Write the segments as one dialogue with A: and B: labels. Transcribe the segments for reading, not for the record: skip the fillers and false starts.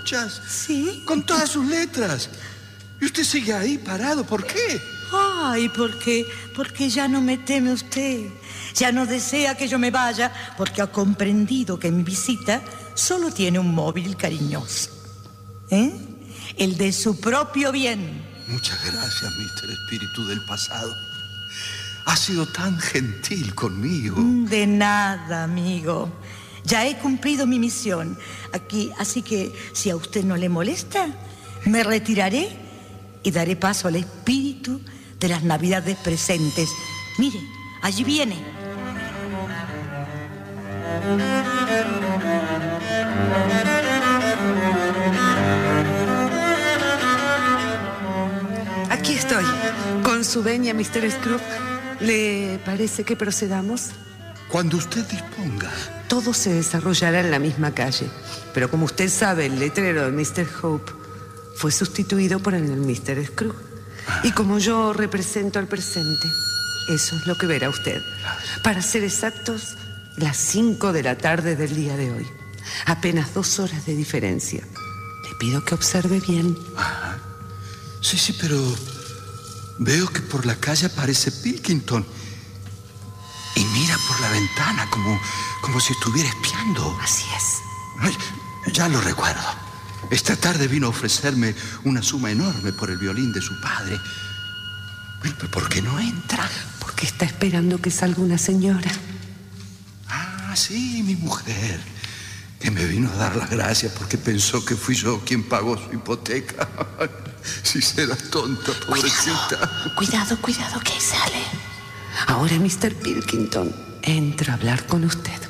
A: fechas.
B: ¿Sí?
A: Con todas sus letras. Y usted sigue ahí parado. ¿Por qué?
B: Ay, porque ya no me teme usted. Ya no desea que yo me vaya porque ha comprendido que mi visita solo tiene un móvil cariñoso. El de su propio bien.
A: Muchas gracias, Mr. Espíritu del pasado. Ha sido tan gentil conmigo.
B: De nada, amigo. Ya he cumplido mi misión aquí, así que si a usted no le molesta, me retiraré y daré paso al espíritu de las Navidades presentes. Mire, allí viene.
C: Aquí estoy, con su venia, Mr. Scrooge. ¿Le parece que procedamos?
A: Cuando usted disponga.
C: Todo se desarrollará en la misma calle, pero como usted sabe, el letrero de Mr. Hope fue sustituido por el del Mr. Scrooge. Y como yo represento al presente, eso es lo que verá usted. Para ser exactos, las 5 de la tarde del día de hoy. Apenas 2 horas de diferencia. Le pido que observe bien.
A: Ajá. Sí, pero veo que por la calle aparece Pilkington y mira por la ventana como si estuviera espiando.
C: Así es.
A: Ay, ya lo recuerdo. Esta tarde vino a ofrecerme una suma enorme por el violín de su padre. Bueno, ¿pero por qué no entra?
C: Porque está esperando que salga una señora.
A: Ah, sí, mi mujer, que me vino a dar las gracias porque pensó que fui yo quien pagó su hipoteca. Si será tonta, pobrecita.
C: Cuidado, que ahí sale. Ahora Mr. Pilkington entra a hablar con usted.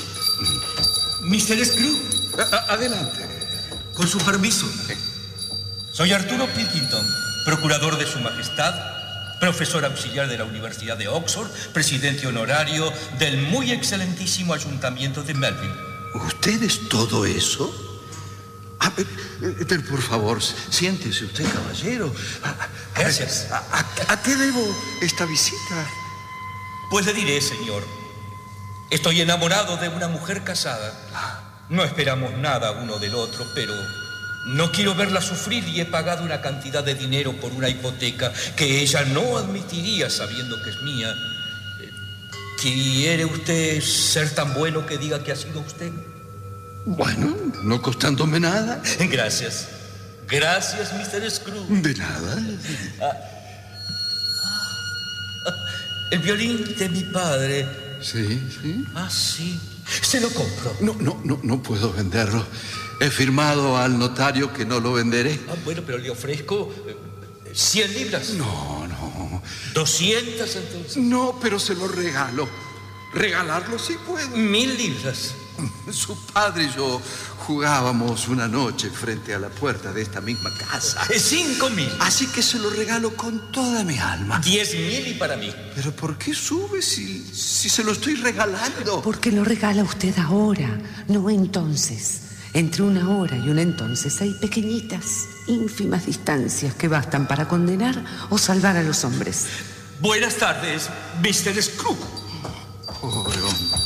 D: Mr. Scrooge,
A: Adelante.
D: con su permiso. Soy Arturo Pilkington, procurador de Su Majestad, profesor auxiliar de la Universidad de Oxford, presidente honorario del muy excelentísimo Ayuntamiento de Melville.
A: ¿Usted es todo eso? Pero por favor, siéntese usted, caballero.
D: Gracias.
A: ¿A qué debo esta visita?
D: Pues le diré, señor, estoy enamorado de una mujer casada. No esperamos nada uno del otro, pero no quiero verla sufrir y he pagado una cantidad de dinero por una hipoteca que ella no admitiría sabiendo que es mía. ¿Quiere usted ser tan bueno que diga que ha sido usted?
A: Bueno, no costándome nada.
D: Gracias. Gracias, Mr. Scrooge.
A: De nada.
D: El violín de mi padre.
A: Sí.
D: Ah, sí. Se lo compro.
A: No puedo venderlo. He firmado al notario que no lo venderé.
D: Bueno, pero le ofrezco 100 libras.
A: No.
D: 200 entonces.
A: No, pero se lo regalo. Regalarlo sí puedo.
D: 1000 libras.
A: Su padre y yo jugábamos una noche frente a la puerta de esta misma casa.
D: 5000.
A: Así que se lo regalo con toda mi alma.
D: 10.000 y para mí.
A: ¿Pero por qué sube si se lo estoy regalando?
C: Porque lo regala usted ahora, no entonces. Entre una hora y un entonces hay pequeñitas, ínfimas distancias que bastan para condenar o salvar a los hombres.
D: Buenas tardes, Mr. Scrooge.
A: Pobre hombre.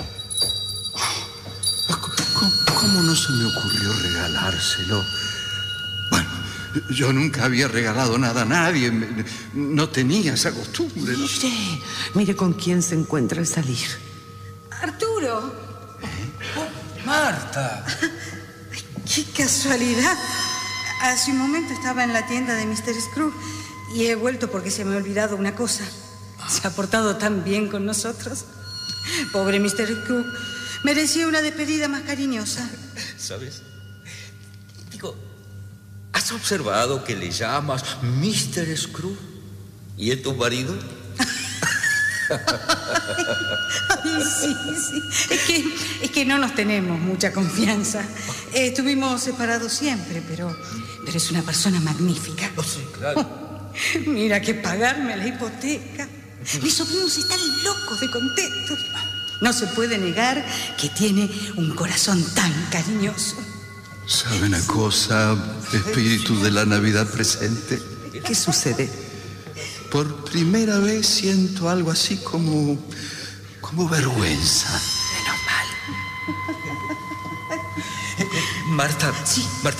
A: ¿Cómo no se me ocurrió regalárselo? Bueno, yo nunca había regalado nada a nadie. No tenía esa costumbre.
C: Mire con quién se encuentra al salir.
B: Arturo.
D: Marta.
B: ¡Qué casualidad! Hace un momento estaba en la tienda de Mr. Scrooge y he vuelto porque se me ha olvidado una cosa. Se ha portado tan bien con nosotros. Pobre Mr. Scrooge. Merecía una despedida más cariñosa.
D: ¿Sabes? Digo, ¿has observado que le llamas Mr. Scrooge? ¿Y es tu marido?
B: Ay, sí. Es que no nos tenemos mucha confianza. Estuvimos separados siempre, pero es una persona magnífica.
D: Oh, sí, claro.
B: Mira que pagarme la hipoteca. Mis sobrinos están locos de contentos. No se puede negar que tiene un corazón tan cariñoso.
A: ¿Sabe una cosa, espíritu de la Navidad presente?
C: ¿Qué sucede?
A: Por primera vez siento algo así como vergüenza.
C: Menos mal.
D: Marta.
B: Sí.
D: Marta.